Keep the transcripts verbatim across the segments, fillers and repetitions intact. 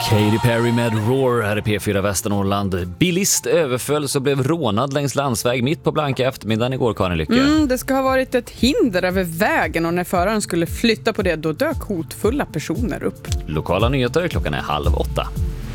Katy Perry med Roar här i P fyra Västernorrland. Bilist överfölls och blev rånad längs landsväg mitt på blanka eftermiddagen igår, Karin Lycke. Mm, det ska ha varit ett hinder över vägen och när föraren skulle flytta på det då dök hotfulla personer upp. Lokala nyheter, klockan är halv åtta.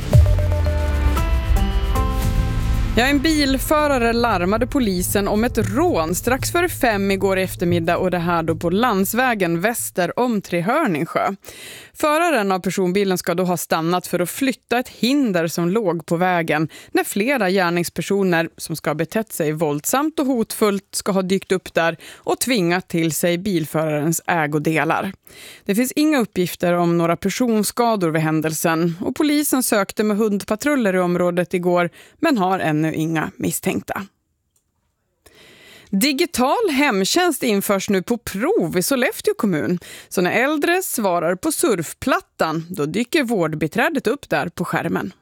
Ja, en bilförare larmade polisen om ett rån strax före fem igår eftermiddag och det här då på landsvägen väster om Trehörningsjö. Föraren av personbilen ska då ha stannat för att flytta ett hinder som låg på vägen när flera gärningspersoner som ska ha betett sig våldsamt och hotfullt ska ha dykt upp där och tvingat till sig bilförarens ägodelar. Det finns inga uppgifter om några personskador vid händelsen och polisen sökte med hundpatruller i området igår men har ännu inga misstänkta. Digital hemtjänst införs nu på prov i Sollefteå kommun. Så när äldre svarar på surfplattan, då dyker vårdbiträdet upp där på skärmen.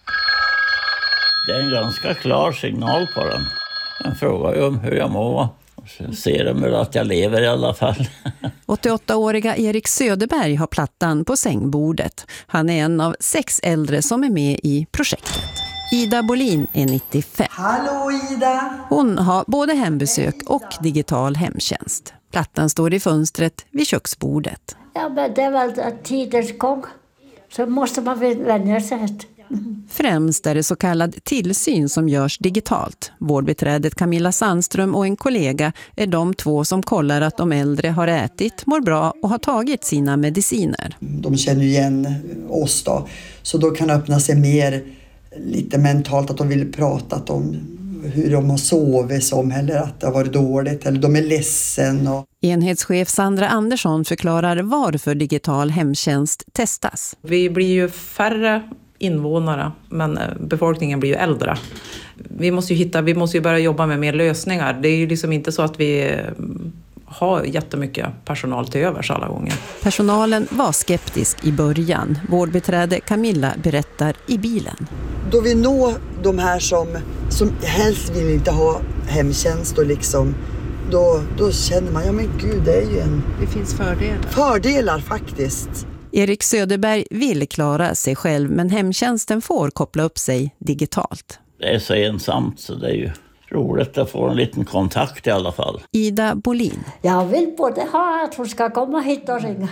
Det är en ganska klar signal på den. Den frågar ju om hur jag mår. Så ser de väl att jag lever i alla fall. åttioåttaåriga Erik Söderberg har plattan på sängbordet. Han är en av sex äldre som är med i projektet. Ida Bolin är nittiofem. Hallå Ida! Hon har både hembesök och digital hemtjänst. Plattan står i fönstret vid köksbordet. Ja, men det är väl tidens gång. Så måste man vänja sig. Främst är det så kallad tillsyn som görs digitalt. Vårdbiträdet Camilla Sandström och en kollega är de två som kollar att de äldre har ätit, mår bra och har tagit sina mediciner. De känner igen oss då, så då kan det öppna sig mer lite mentalt att de vill prata om hur de har sovit som eller att det har varit dåligt eller de är ledsen. Och... Enhetschef Sandra Andersson förklarar varför digital hemtjänst testas. Vi blir ju färre invånare men befolkningen blir ju äldre. Vi måste ju hitta, vi måste ju börja jobba med mer lösningar. Det är ju liksom inte så att vi har jättemycket personal till övers alla gånger. Personalen var skeptisk i början. Vårdbiträde Camilla berättar i bilen. Då vi når de här som, som helst vill inte ha hemtjänst och liksom, då, då känner man, ja men gud, det är ju en... Det finns fördelar. Fördelar faktiskt. Erik Söderberg vill klara sig själv men hemtjänsten får koppla upp sig digitalt. Det är så ensamt så det är ju roligt att få en liten kontakt i alla fall. Ida Bolin. Jag vill både ha att hon ska komma hit och ringa.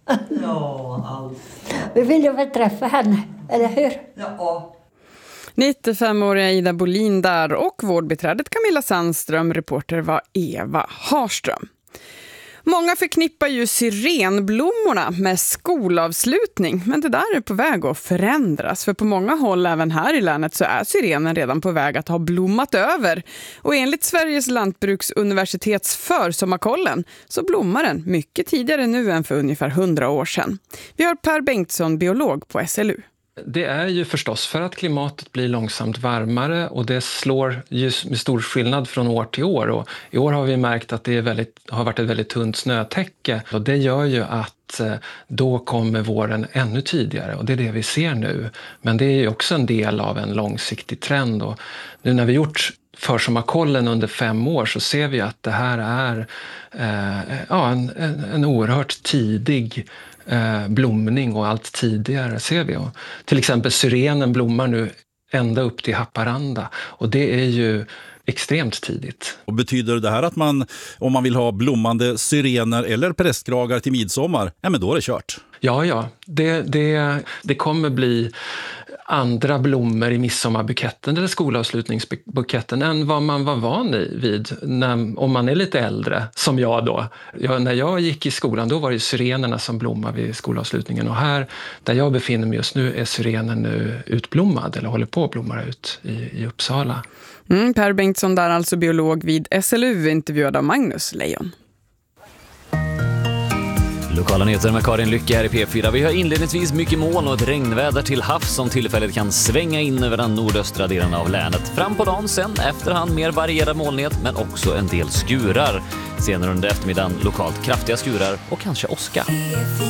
Ja, allt. Vi vill ju väl träffa henne, eller hur? Ja. nittiofemåriga Ida Bolin där och vårdbiträdet Camilla Sandström, reporter var Eva Harström. Många förknippar ju syrenblommorna med skolavslutning, men det där är på väg att förändras. För på många håll även här i länet så är syrenen redan på väg att ha blommat över. Och enligt Sveriges lantbruksuniversitets försommarkollen så blommar den mycket tidigare nu än för ungefär hundra år sedan. Vi har Per Bengtsson, biolog på S L U. Det är ju förstås för att klimatet blir långsamt varmare och det slår ju med stor skillnad från år till år. Och i år har vi märkt att det är väldigt, har varit ett väldigt tunt snötäcke och det gör ju att då kommer våren ännu tidigare och det är det vi ser nu. Men det är ju också en del av en långsiktig trend och nu när vi gjort försommarkollen under fem år så ser vi att det här är eh, ja, en, en, en oerhört tidig Eh, blomning och allt tidigare ser vi. Och till exempel syrenen blommar nu ända upp till Haparanda och det är ju extremt tidigt. Och betyder det här att man, om man vill ha blommande syrener eller prästkragar till midsommar, ja men då är det kört? Ja, ja. Det, det, det kommer bli andra blommor i midsommarbuketten eller skolavslutningsbuketten än vad man var van vid när, om man är lite äldre, som jag då. Jag, när jag gick i skolan då var det syrenerna som blommade vid skolavslutningen och här där jag befinner mig just nu är syrenen nu utblommad eller håller på att blomma ut i, i Uppsala. Mm, Per Bengtsson där, alltså biolog vid S L U, intervjuad av Magnus Lejon. Lokala nyheter med Karin Lycke här i P fyra. Vi har inledningsvis mycket moln och ett regnväder till havs som tillfället kan svänga in över den nordöstra delen av länet. Fram på dagen sen efterhand mer varierad molnighet men också en del skurar. Senare under eftermiddagen lokalt kraftiga skurar och kanske åska.